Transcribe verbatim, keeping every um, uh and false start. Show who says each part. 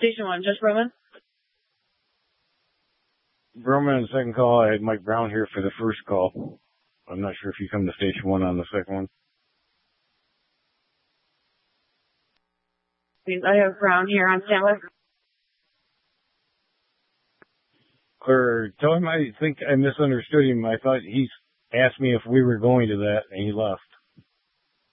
Speaker 1: Station one, just Roman?
Speaker 2: Roman on the second call. I had Mike Brown here for the first call. I'm not sure if you come to station one on the second one.
Speaker 1: I have Brown here on standby.
Speaker 2: Claire, tell him I think I misunderstood him. I thought he asked me if we were going to that, and he left.